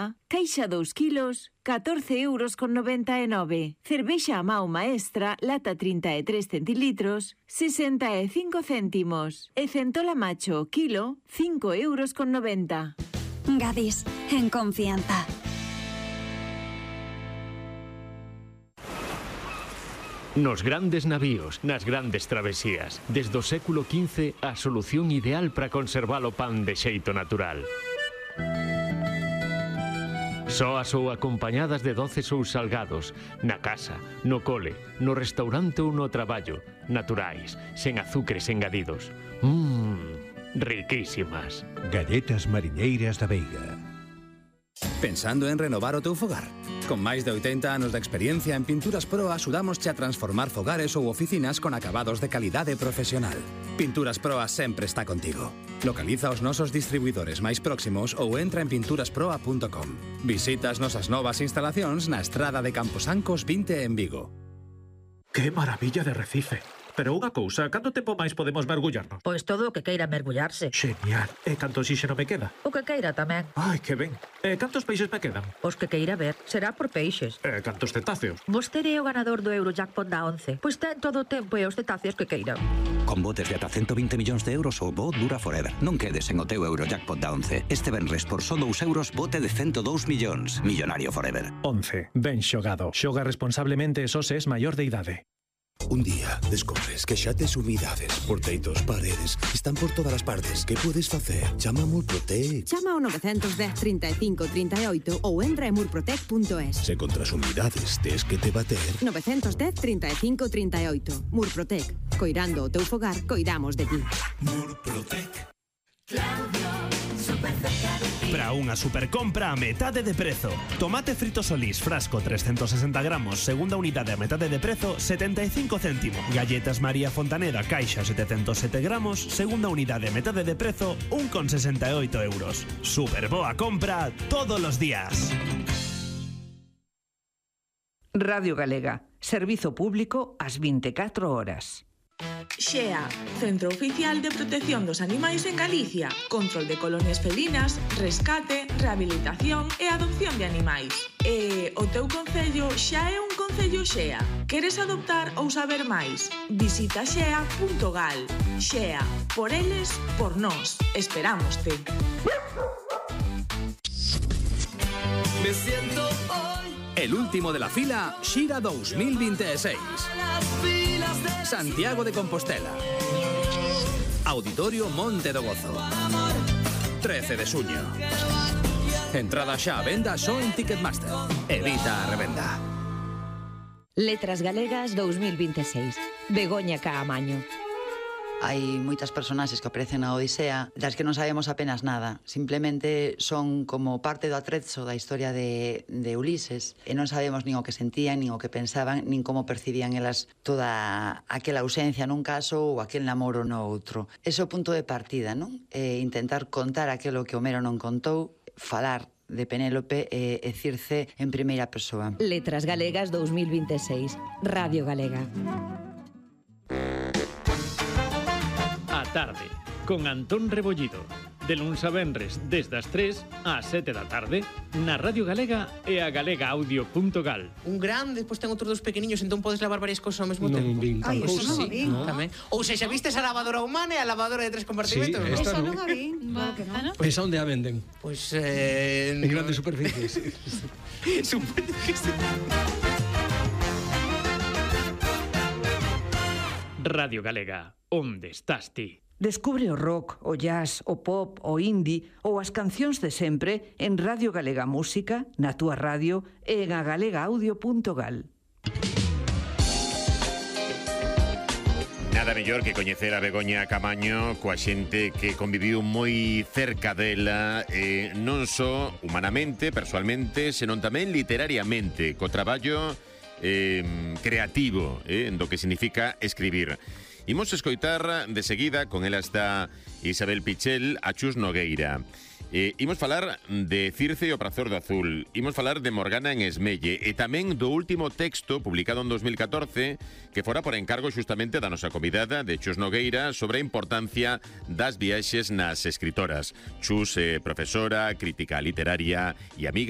Cervexa, caixa 2 kilos, 14,99 €. Cervexa Amao Maestra, lata 33 centilitros, 65 céntimos. E Centola Macho, kilo, 5,90 €. Gadis, en confianza. Nos grandes navíos, nas grandes travesías, desde o século XV, a solución ideal para conservar o pan de xeito natural. Soas ou acompañadas de doces ou salgados, na casa, no cole, no restaurante ou no traballo, naturais, sen azúcares engadidos. Riquísimas. Galletas mariñeiras da Veiga. Pensando en renovar o teu fogar? Con máis de 80 anos de experiencia en Pinturas Pro axudámosche a transformar fogares ou oficinas con acabados de calidade profesional. Pinturas Proa sempre está contigo. Localiza os nosos distribuidores máis próximos ou entra en pinturasproa.com. Visita as nosas novas instalacións na estrada de Camposancos 20 en Vigo. Que maravilla de Recife. Pero unha cousa, canto tempo máis podemos mergullarnos? Pois todo o que queira mergullarse. Genial. E canto oxíxeno me queda? O que queira tamén. Ai, que ben. E cantos peixes me quedan? Os que queira ver. Será por peixes. E cantos cetáceos? Vostede é o ganador do Eurojackpot da 11. Pois ten todo o tempo e os cetáceos que queira. Con botes de ata 120 millóns de euros o bo dura forever. Non quedes en o teu Eurojackpot da 11. Este venres por só 2 euros bote de 102 millóns. Millonario forever. 11. Ben xogado. Xoga responsablemente e só se es maior de idade. Un día descubres que xa tes humidades por teitos, paredes, están por todas as partes. Que podes facer? Chama a Murprotec. Chama ao 910 35 38 ou entra en murprotec.es. Se contra as humidades tes que te bater. 910 35 38. Murprotec. Coirando o teu fogar, coidamos de ti. Murprotec. Para unha supercompra a metade de prezo. Tomate frito Solís, frasco 360 gramos, segunda unidade a metade de prezo, 75 céntimos. Galletas María Fontaneda, caixa 707 gramos, segunda unidade a metade de prezo, 1,68 €. Super boa compra todos os días. Radio Galega, servizo público ás 24 horas. XEA, Centro Oficial de Protección dos Animais en Galicia. Control de colonias felinas, rescate, rehabilitación e adopción de animais. E o teu concello xa é un concello XEA. Queres adoptar ou saber máis? Visita xea.gal. XEA, por eles, por nós. Esperámoste. Me siento hoy. El último de la fila, Xira 2026. Santiago de Compostela. Auditorio Monte do Gozo. 13 de xuño. Entrada xa a venda só en Ticketmaster. Evita a revenda. Letras Galegas 2026. Begoña Caamaño. Hai moitas personaxes que aparecen na Odisea das que non sabemos apenas nada. Simplemente son como parte do atrezo da historia de Ulises e non sabemos nin o que sentían, nin o que pensaban, nin como percibían elas toda aquela ausencia nun caso ou aquel namoro no outro. Ese é o punto de partida, non? Intentar contar aquilo que Homero non contou, falar de Penélope e Circe en primeira persoa. Letras Galegas 2026. Radio Galega. A tarde, con Antón Rebollido. De luns a venres, desde as 3 ás 7 da tarde, na Radio Galega e a galegaaudio.gal. Un gran, despois ten outros dos pequeniños, entón podes lavar varias cousas ao mesmo tempo. Non vin tal cousa. Sí, tamén. Ou sexa, vistes a lavadora humana e a lavadora de 3 compartimentos? Sí, esta non. Non a vi. Pois onde a venden? Pois, en grandes superficies. Supoño que sí. Radio Galega, onde estás ti? Descubre o rock, o jazz, o pop, o indie ou as cancións de sempre en Radio Galega Música, na túa radio e en agalegaaudio.gal. Nada mellor que coñecer a Begoña Caamaño coa xente que conviviu moi cerca dela, non só humanamente, persoalmente, senón tamén literariamente, co traballo creativo, do que significa escribir. Imos escoitar de seguida, con ela está Isabel Pichel, a Chus Nogueira. Imos falar de Circe e o Prazor do Azul. Imos falar de Morgana en Esmelle e tamén do último texto publicado en 2014 que fora por encargo xustamente da nosa convidada de Chus Nogueira sobre a importancia das viaxes nas escritoras. Chus é profesora, crítica literaria e amiga